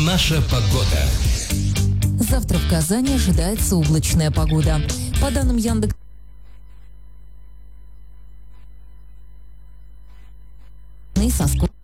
наша погода. Завтра в Казани ожидается облачная погода. По данным Яндекс. Со скоростью